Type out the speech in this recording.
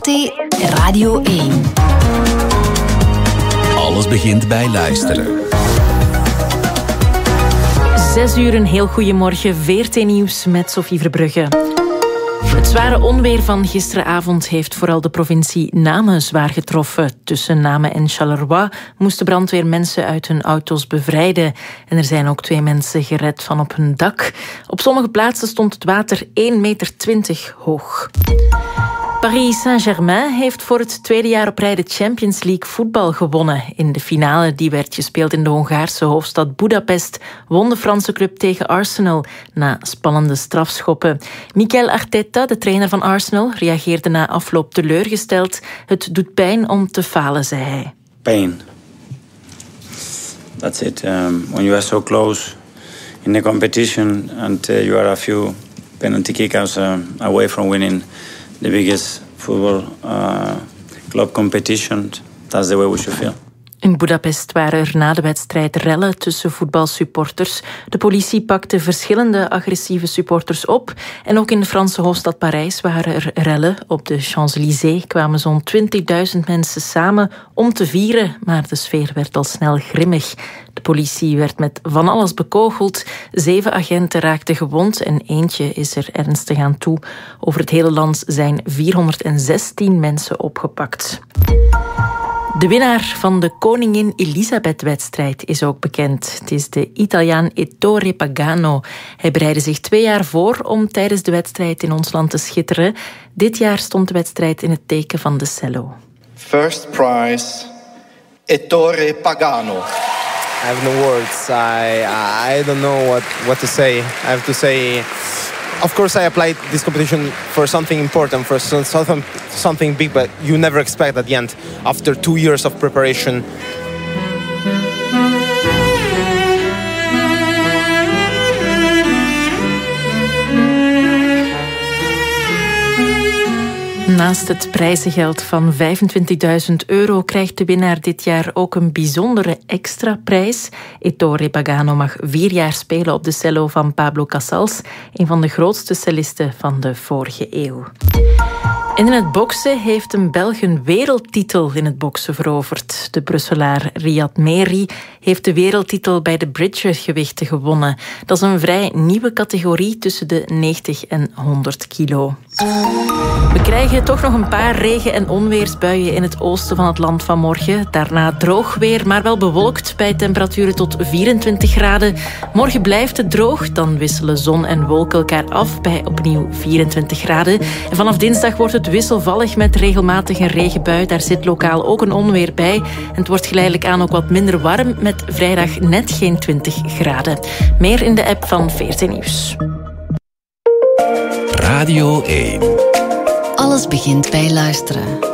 VRT Radio 1. Alles begint bij luisteren. 6 uur, een heel goeiemorgen. VRT Nieuws met Sophie Verbrugge. Het zware onweer van gisteravond heeft vooral de provincie Namen zwaar getroffen. Tussen Namen en Charleroi moesten brandweer mensen uit hun auto's bevrijden. En er zijn ook 2 mensen gered van op hun dak. Op sommige plaatsen stond het water 1,20 meter hoog. Paris Saint-Germain heeft voor het tweede jaar op rij de Champions League voetbal gewonnen. In de finale, die werd gespeeld in de Hongaarse hoofdstad Budapest, won de Franse club tegen Arsenal na spannende strafschoppen. Mikel Arteta, de trainer van Arsenal, reageerde na afloop teleurgesteld. Het doet pijn om te falen, zei hij. Pain. That's it. When you are so close in the competition and you are a few penalty kickouts away from winning the biggest football club competition, that's the way we should feel. In Budapest waren er na de wedstrijd rellen tussen voetbalsupporters. De politie pakte verschillende agressieve supporters op. En ook in de Franse hoofdstad Parijs waren er rellen. Op de Champs-Élysées kwamen zo'n 20.000 mensen samen om te vieren. Maar de sfeer werd al snel grimmig. De politie werd met van alles bekogeld. 7 agenten raakten gewond en eentje is er ernstig aan toe. Over het hele land zijn 416 mensen opgepakt. De winnaar van de Koningin Elisabeth-wedstrijd is ook bekend. Het is de Italiaan Ettore Pagano. Hij bereidde zich 2 jaar voor om tijdens de wedstrijd in ons land te schitteren. Dit jaar stond de wedstrijd in het teken van de cello. First prize, Ettore Pagano. I have no words. I don't know what to say. I have to say, of course, I applied this competition for something important, for something big, but you never expect at the end, after 2 years of preparation. Naast het prijzengeld van €25.000 krijgt de winnaar dit jaar ook een bijzondere extra prijs. Ettore Pagano mag 4 jaar spelen op de cello van Pablo Casals, een van de grootste cellisten van de vorige eeuw. En in het boksen heeft een Belg een wereldtitel in het boksen veroverd. De Brusselaar Riyad Mehri heeft de wereldtitel bij de Bridger-gewichten gewonnen. Dat is een vrij nieuwe categorie tussen de 90 en 100 kilo. We krijgen toch nog een paar regen- en onweersbuien in het oosten van het land vanmorgen. Daarna droog weer, maar wel bewolkt bij temperaturen tot 24 graden. Morgen blijft het droog, dan wisselen zon en wolken elkaar af bij opnieuw 24 graden. En vanaf dinsdag wordt het wisselvallig met regelmatig een regenbui. Daar zit lokaal ook een onweer bij. En het wordt geleidelijk aan ook wat minder warm, met vrijdag net geen 20 graden. Meer in de app van VRT Nieuws. Radio 1. Alles begint bij luisteren.